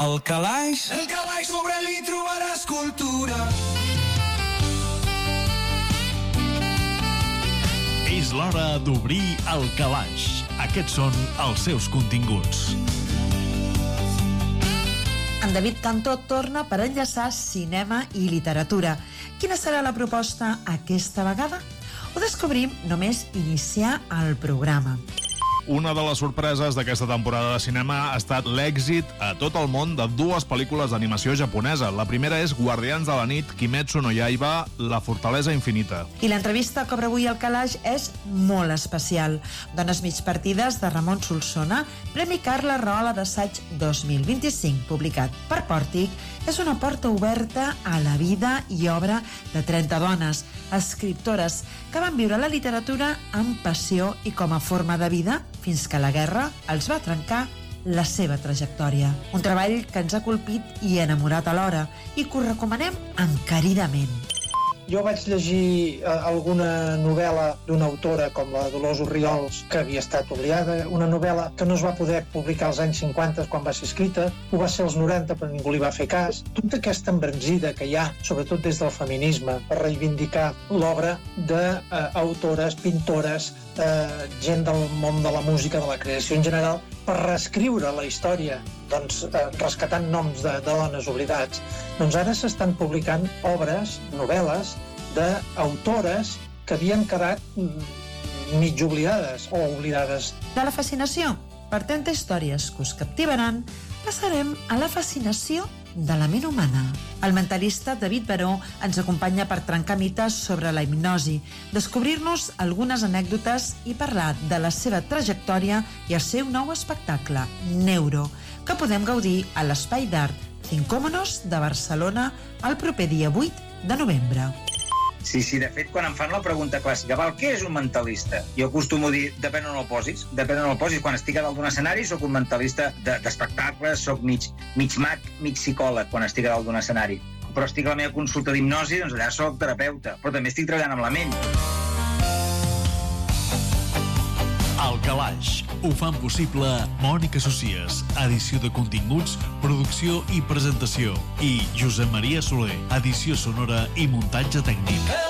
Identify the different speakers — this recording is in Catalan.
Speaker 1: Al calaix sobre ell hi trobaràs cultura.
Speaker 2: És l'hora d'obrir el calaix. Aquests són els seus continguts.
Speaker 3: En David Cantó torna per enllaçar cinema i literatura. Quina serà la proposta aquesta vegada? Ho descobrim només iniciar el programa.
Speaker 4: Una de les sorpreses d'aquesta temporada de cinema ha estat l'èxit a tot el món de dues pel·lícules d'animació japonesa. La primera és Guardians de la nit, Kimetsu no Yaiba, La fortalesa infinita.
Speaker 3: I l'entrevista que obre avui al calaix és molt especial. Dones mig partides de Ramon Solsona, Premi Carla Rahola d'Assaig 2025, publicat per Pòrtic, és una porta oberta a la vida i obra de 30 dones, escriptores, que van viure la literatura amb passió i com a forma de vida fins que la guerra els va trencar la seva trajectòria. Un treball que ens ha colpit i enamorat alhora i que us recomanem encaridament.
Speaker 5: Jo vaig llegir alguna novel·la d'una autora com la Dolors Orriols, que havia estat obliada, una novel·la que no es va poder publicar als anys 50 quan va ser escrita, ho va ser als 90 però ningú li va fer cas. Tota aquesta embranzida que hi ha, sobretot des del feminisme, per reivindicar l'obra d'autores, pintores, gent del món de la música, de la creació en general, per reescriure la història, doncs, rescatant noms de dones oblidats, doncs ara s'estan publicant obres, novel·les, d'autores que havien quedat mig oblidades o oblidades.
Speaker 3: De la fascinació per 30 històries que us captivaran, passarem a la fascinació de la ment humana. El mentalista David Baró ens acompanya per trencar mites sobre la hipnosi, descobrir-nos algunes anècdotes i parlar de la seva trajectòria i el seu nou espectacle, Neuro, que podem gaudir a l'Espai d'Art Cincómonos de Barcelona el proper dia 8 de novembre.
Speaker 6: Sí, de fet, quan em fan la pregunta clàssica, val, què és un mentalista? Jo acostumo a dir, depèn on el posis. Depèn on el posis. Quan estic a dalt d'un escenari, soc un mentalista d'espectacles, soc mig mag, mig psicòleg quan estic a dalt d'un escenari. Però estic a la meva consulta d'hipnosi, doncs allà soc terapeuta. Però també estic treballant amb la ment.
Speaker 2: El calaix. Ho fan possible Mònica Socies, edició de continguts, producció i presentació, i Josep Maria Soler, edició sonora i muntatge tècnic.